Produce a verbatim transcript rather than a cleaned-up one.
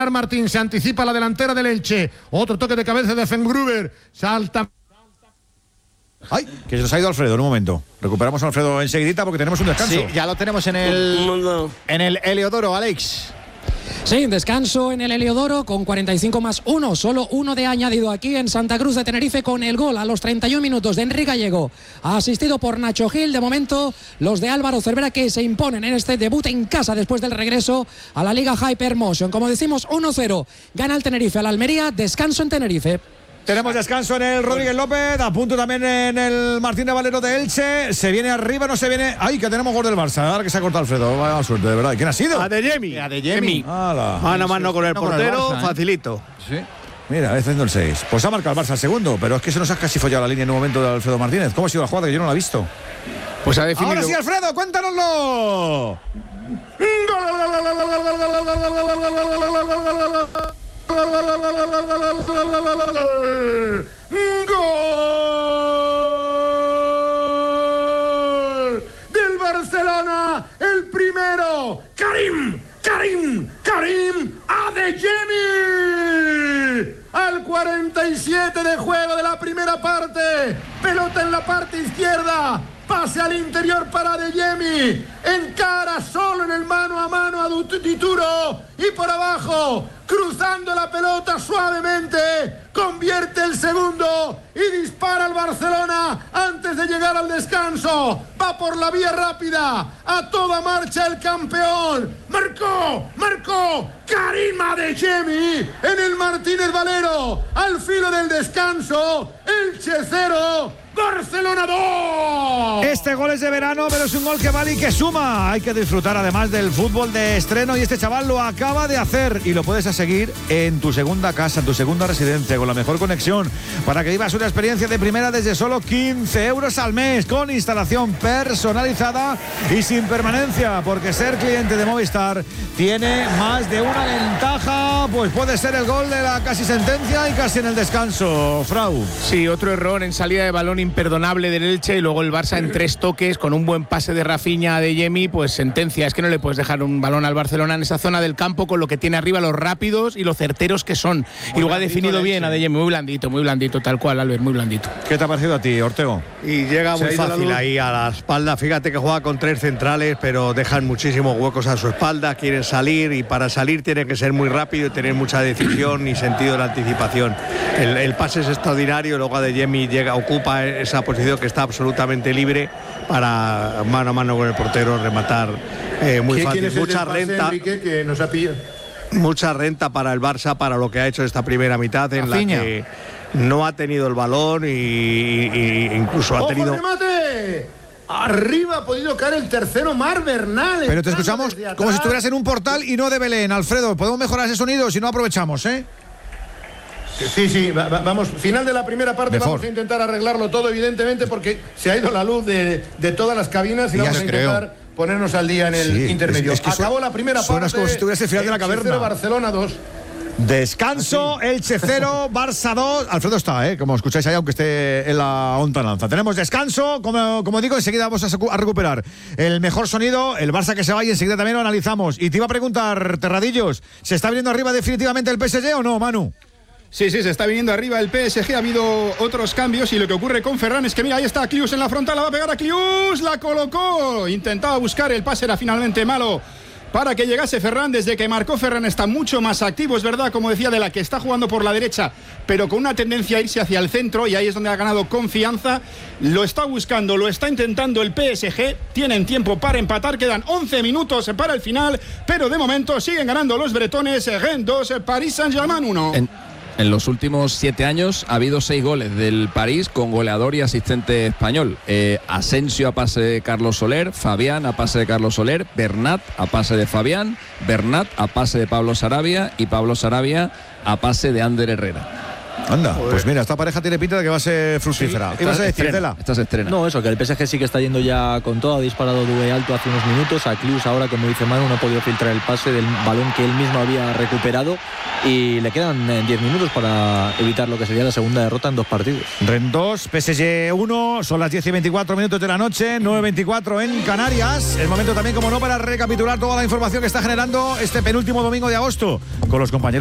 Martín, se anticipa la delantera del Elche. Otro toque de cabeza de Fengruber. Salta. Ay, que se nos ha ido Alfredo en un momento. Recuperamos a Alfredo enseguidita porque tenemos un descanso. Sí, ya lo tenemos en el, en el Heliodoro, Alex. Sí, descanso en el Heliodoro con cuarenta y cinco más uno, solo uno de añadido aquí en Santa Cruz de Tenerife con el gol a los treinta y un minutos de Enrique Gallego, asistido por Nacho Gil. De momento, los de Álvaro Cervera que se imponen en este debut en casa después del regreso a la Liga Hypermotion. Como decimos, uno cero, gana el Tenerife al Almería, descanso en Tenerife. Tenemos descanso en el Rodríguez López, a punto también en el Martín de Valero de Elche. Se viene arriba, no se viene. ¡Ay, que tenemos gol del Barça! Ahora que se ha cortado Alfredo. Vaya suerte, de verdad. ¿Quién ha sido? Adeyemi. Adeyemi. Mano a mano con el portero, con el Barça, facilito. ¿Eh? Sí. Mira, haciendo el seis. Pues ha marcado el Barça el segundo, pero es que se nos ha casi follado la línea en un momento de Alfredo Martínez. ¿Cómo ha sido la jugada? Que yo no la he visto. Pues ha definido. Ahora sí, Alfredo, cuéntanoslo. ¡Gol del Barcelona! El primero, Karim, Karim, Karim Adeyemi. Al cuarenta y siete de juego de la primera parte, pelota en la parte izquierda, pase al interior para Adeyemi, encara solo en el mano a mano a Dituro y por abajo, cruzando la pelota suavemente, convierte el segundo y dispara al Barcelona antes de llegar al descanso. Va por la vía rápida, a toda marcha el campeón. Marcó, marcó Karim Adeyemi en el Martínez Valero. Al filo del descanso, Elche cero, Barcelona dos. Este gol es de verano, pero es un gol que vale y que suma. Hay que disfrutar además del fútbol de estreno y este chaval lo acaba de hacer y lo puedes seguir en tu segunda casa, en tu segunda residencia, con la mejor conexión, para que vivas una experiencia de primera desde solo quince euros al mes, con instalación personalizada y sin permanencia, porque ser cliente de Movistar tiene más de una ventaja, pues puede ser el gol de la casi sentencia y casi en el descanso. Frau. Sí, otro error en salida de balón imperdonable del Elche y luego el Barça en tres toques con un buen pase de Rafinha a Adeyemi, pues sentencia. Es que no le puedes dejar un balón al Barcelona en esa zona del campo con lo que tiene arriba, los rápidos y los certeros que son. Muy y luego ha definido bien a Adeyemi, muy blandito, muy blandito, tal cual, Albert, muy blandito. ¿Qué te ha parecido a ti, Ortego? Y llega muy fácil ahí a la espalda. Fíjate que juega con tres centrales, pero dejan muchísimos huecos a su espalda, quieren salir y para salir tiene que ser muy rápido y tener mucha decisión y sentido de la anticipación. El, el pase es extraordinario, luego Adeyemi llega, ocupa esa posición que está absolutamente libre para mano a mano con el portero rematar eh, muy fácil. Mucha renta. Enrique, que nos ha pillado. Mucha renta para el Barça, para lo que ha hecho esta primera mitad en Rafinha, la que no ha tenido el balón y, y, y incluso ha tenido. ¡Remate! Arriba ha podido caer el tercero, Mar Bernal. Pero te escuchamos como si estuvieras en un portal y no de Belén, Alfredo. Podemos mejorar ese sonido si no aprovechamos, ¿eh? Sí, sí, va, va, vamos, final de la primera parte. Mejor. Vamos a intentar arreglarlo todo, evidentemente, porque se ha ido la luz de, de todas las cabinas y ya vamos a intentar creo. ponernos al día en el Sí, intermedio. es, es que Acabó suena, la primera suenas parte. como si estuvieras en final de la caverna. Cero, Barcelona dos. Descanso, Elche cero, Barça dos. Alfredo está, ¿eh? Como escucháis ahí, aunque esté en la ontananza. Tenemos descanso, como, como digo, enseguida vamos a, a recuperar el mejor sonido, el Barça que se va y enseguida también lo analizamos. Y te iba a preguntar, Terradillos, ¿se está viniendo arriba definitivamente el P S G o no, Manu? Sí, sí, se está viniendo arriba el P S G, ha habido otros cambios y lo que ocurre con Ferran es que mira, ahí está Klius en la frontal, la va a pegar a Klius, la colocó, intentaba buscar, el pase era finalmente malo para que llegase Ferran. Desde que marcó Ferran está mucho más activo, es verdad, como decía, de la que está jugando por la derecha, pero con una tendencia a irse hacia el centro y ahí es donde ha ganado confianza, lo está buscando, lo está intentando el P S G, tienen tiempo para empatar, quedan once minutos para el final, pero de momento siguen ganando los bretones. Rennes dos, Paris Saint-Germain uno. En... En los últimos siete años ha habido seis goles del París con goleador y asistente español. Eh, Asensio a pase de Carlos Soler, Fabián a pase de Carlos Soler, Bernat a pase de Fabián, Bernat a pase de Pablo Sarabia y Pablo Sarabia a pase de Ander Herrera. Anda, pues mira, esta pareja tiene pinta de que va a ser fructífera. Sí, ¿Ibas a decir, Tela? Esta se estrena. No, eso, que el P S G sí que está yendo ya con todo, ha disparado Dubé alto hace unos minutos, a Klius ahora, como dice Manu, no ha podido filtrar el pase del balón que él mismo había recuperado y le quedan diez minutos para evitar lo que sería la segunda derrota en dos partidos. Rennes dos, P S G uno, son las diez y veinticuatro minutos de la noche, nueve veinticuatro en Canarias. El momento también, como no, para recapitular toda la información que está generando este penúltimo domingo de agosto con los compañeros